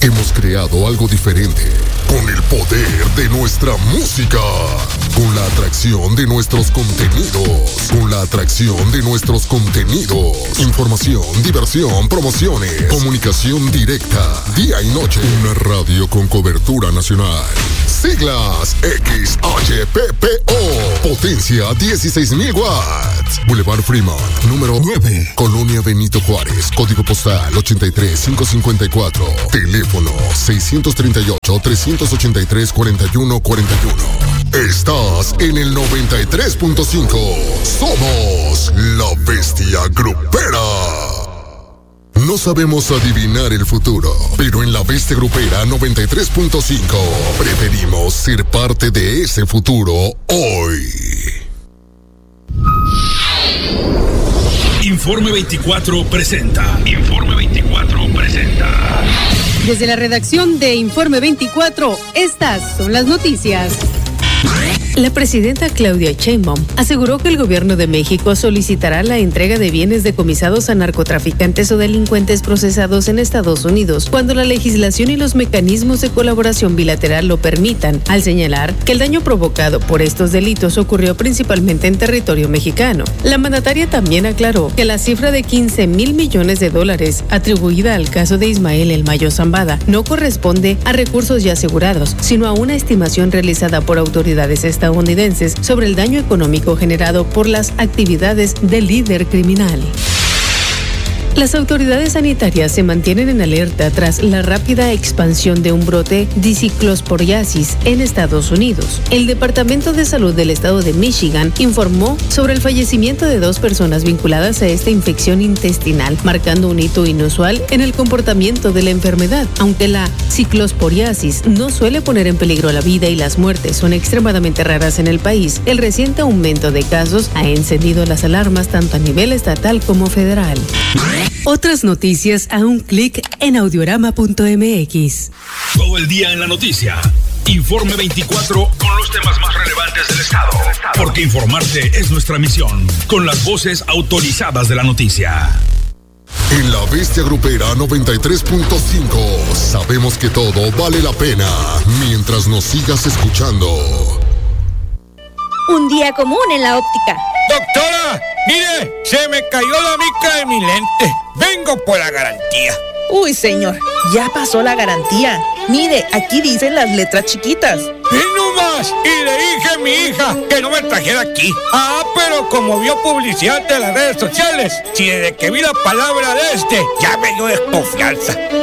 Hemos creado algo diferente, con el poder de nuestra música, con la atracción de nuestros contenidos, información, diversión, promociones, comunicación directa, día y noche. Una radio con cobertura nacional. Siglas XHPPO. Potencia 16,000 watts. Boulevard Fremont, número 9. Colonia Benito Juárez. Código postal 83554. Teléfono 638-383-4141. Estás en el 93.5. Somos la Bestia Grupera. No sabemos adivinar el futuro, pero en la Bestia Grupera 93.5 preferimos ser parte de ese futuro hoy. Informe 24 presenta. Desde la redacción de Informe 24, estas son las noticias. La presidenta Claudia Sheinbaum aseguró que el gobierno de México solicitará la entrega de bienes decomisados a narcotraficantes o delincuentes procesados en Estados Unidos cuando la legislación y los mecanismos de colaboración bilateral lo permitan, al señalar que el daño provocado por estos delitos ocurrió principalmente en territorio mexicano. La mandataria también aclaró que la cifra de $15,000 millones atribuida al caso de Ismael El Mayo Zambada no corresponde a recursos ya asegurados, sino a una estimación realizada por autoridades estadounidenses sobre el daño económico generado por las actividades del líder criminal. Las autoridades sanitarias se mantienen en alerta tras la rápida expansión de un brote de ciclosporiasis en Estados Unidos. El Departamento de Salud del Estado de Michigan informó sobre el fallecimiento de 2 personas vinculadas a esta infección intestinal, marcando un hito inusual en el comportamiento de la enfermedad. Aunque la ciclosporiasis no suele poner en peligro la vida y las muertes son extremadamente raras en el país, el reciente aumento de casos ha encendido las alarmas tanto a nivel estatal como federal. Otras noticias a un clic en audiorama.mx. Todo el día en la noticia. Informe 24 con los temas más relevantes del estado. Porque informarte es nuestra misión. Con las voces autorizadas de la noticia. En la Bestia Grupera 93.5 sabemos que todo vale la pena mientras nos sigas escuchando. Un día común en la óptica. Doctora, mire, se me cayó la mica de mi lente. Vengo por la garantía. Uy, señor, ya pasó la garantía. Mire, aquí dicen las letras chiquitas. ¡Y no más! Y le dije a mi hija que no me trajera aquí. Ah, pero como vio publicidad de las redes sociales, si desde que vi la palabra ya me dio desconfianza.